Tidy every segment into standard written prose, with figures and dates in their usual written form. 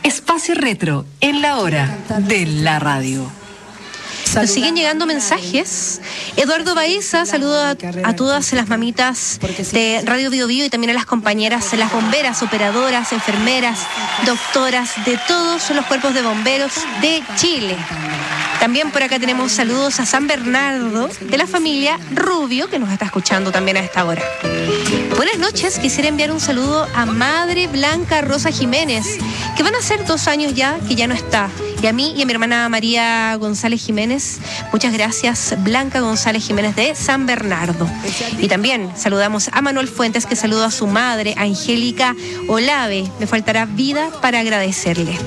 Espacio Retro, en la hora de la radio. Nos siguen llegando mensajes. Eduardo Baeza, saludo a todas las mamitas de Radio Bio Bio y también a las compañeras, las bomberas, operadoras, enfermeras, doctoras de todos los cuerpos de bomberos de Chile. También por acá tenemos saludos a San Bernardo de la familia Rubio, que nos está escuchando también a esta hora. Buenas noches, quisiera enviar un saludo a Madre Blanca Rosa Jiménez, que van a ser 2 años ya que ya no está. Y a mí y a mi hermana María González Jiménez, muchas gracias, Blanca González Jiménez de San Bernardo. Y también saludamos a Manuel Fuentes, que saluda a su madre, Angélica Olave. Me faltará vida para agradecerle.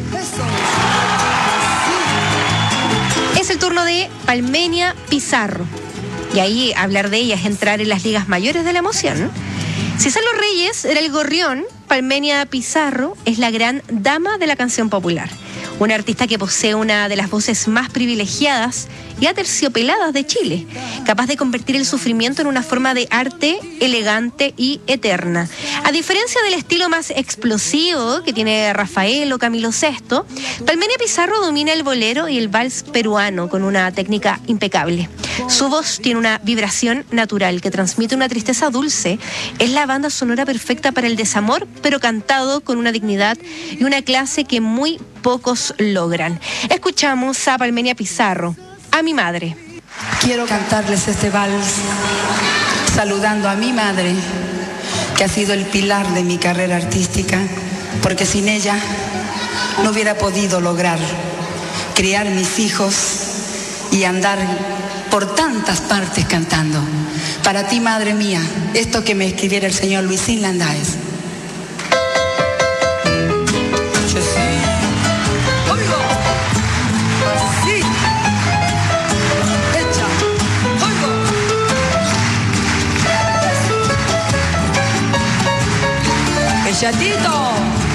Es el turno de Palmenia Pizarro. Y ahí hablar de ella es entrar en las ligas mayores de la emoción. Si San Los Reyes era el gorrión, Palmenia Pizarro es la gran dama de la canción popular. Una artista que posee una de las voces más privilegiadas y aterciopeladas de Chile, capaz de convertir el sufrimiento en una forma de arte elegante y eterna. A diferencia del estilo más explosivo que tiene Rafael o Camilo VI, Palmenia Pizarro domina el bolero y el vals peruano con una técnica impecable. Su voz tiene una vibración natural que transmite una tristeza dulce. Es la banda sonora perfecta para el desamor, pero cantado con una dignidad y una clase que muy pocos logran. Escuchamos a Palmenia Pizarro, A mi madre. Quiero cantarles este vals saludando a mi madre, que ha sido el pilar de mi carrera artística, porque sin ella no hubiera podido lograr criar mis hijos y andar por tantas partes cantando. Para ti, madre mía, esto que me escribiera el señor Luisín Landáez. Chatito.